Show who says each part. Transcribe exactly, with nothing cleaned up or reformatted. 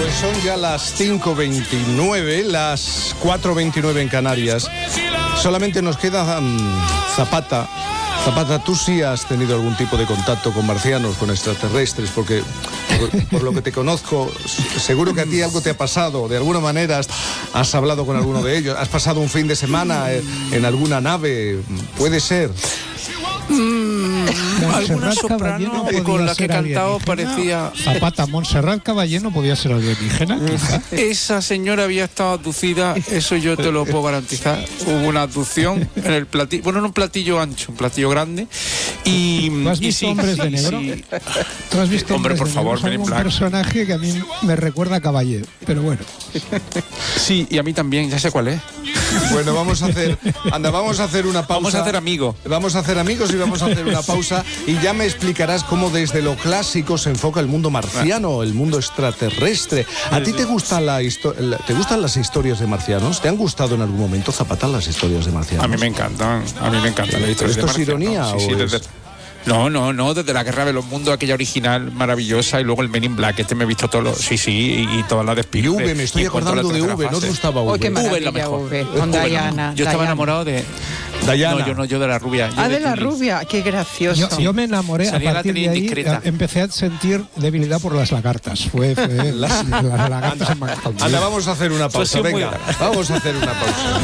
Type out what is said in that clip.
Speaker 1: Pues son ya las cinco veintinueve, las cuatro veintinueve en Canarias. Solamente nos queda um, Zapata. Zapata, tú sí has tenido algún tipo de contacto con marcianos, con extraterrestres, porque por, por lo que te conozco, seguro que a ti algo te ha pasado. De alguna manera has, has hablado con alguno de ellos. ¿Has pasado un fin de semana en alguna nave? ¿Puede ser?
Speaker 2: Mm, alguna soprano con la que he cantado parecía...
Speaker 3: Zapata, Montserrat Caballé no podía ser alienígena, quizá.
Speaker 2: Esa señora había estado abducida, eso yo te lo puedo garantizar. Hubo una abducción en el platillo, bueno, en un platillo ancho, un platillo grande. Y,
Speaker 3: ¿Tú has
Speaker 2: y
Speaker 3: visto
Speaker 2: sí,
Speaker 3: Hombres
Speaker 2: sí,
Speaker 3: de Negro?
Speaker 2: sí.
Speaker 3: ¿Tú has visto
Speaker 2: Hombre,
Speaker 3: Hombres
Speaker 2: por
Speaker 3: de
Speaker 2: favor,
Speaker 3: Negro? Es
Speaker 2: Men in
Speaker 3: un
Speaker 2: Black.
Speaker 3: personaje que a mí me recuerda a Caballé, pero bueno.
Speaker 2: Sí, y a mí también, ya sé cuál es.
Speaker 1: Bueno, vamos a hacer, anda, vamos a hacer una pausa.
Speaker 2: Vamos a hacer amigos.
Speaker 1: Vamos a hacer amigos y vamos a hacer una pausa y ya me explicarás cómo desde lo clásico se enfoca el mundo marciano, el mundo extraterrestre. ¿A ti te gustan, la la, ¿te gustan las historias de marcianos? ¿Te han gustado en algún momento, Zapata, las historias de marcianos?
Speaker 2: A mí me encantan, a mí me encantan las historias de
Speaker 1: ¿Esto es
Speaker 2: marcianos.
Speaker 1: ironía
Speaker 2: Sí, sí,
Speaker 1: o
Speaker 2: desde...
Speaker 1: es...?
Speaker 2: No, no, no, desde la Guerra de los Mundos, aquella original maravillosa, y luego el Men in Black, este me he visto todos los, sí, sí, y, y todas las de
Speaker 1: Y
Speaker 2: Spielberg.
Speaker 1: V, me estoy acordando de V, ¿no te gustaba V?
Speaker 4: Oh, qué
Speaker 2: V es la
Speaker 4: maravilla,
Speaker 2: mejor.
Speaker 4: V, con
Speaker 2: V,
Speaker 4: Diana.
Speaker 2: Yo estaba
Speaker 4: Diana.
Speaker 2: enamorado de...
Speaker 1: Diana.
Speaker 2: No, yo no, yo de la rubia. Yo
Speaker 4: Ah, de la
Speaker 2: Julie.
Speaker 4: rubia, qué gracioso.
Speaker 3: Yo, yo me enamoré,
Speaker 2: Salía
Speaker 3: a
Speaker 2: la
Speaker 3: partir de
Speaker 2: tele
Speaker 3: ahí
Speaker 2: indiscreta.
Speaker 3: a- empecé a sentir debilidad por las lagartas. Fue, fue las, las lagartas en Macondo.
Speaker 1: Anda, vamos a hacer una
Speaker 2: Pues
Speaker 1: pausa,
Speaker 2: sí, muy
Speaker 1: venga,
Speaker 2: bien.
Speaker 1: vamos a hacer una pausa.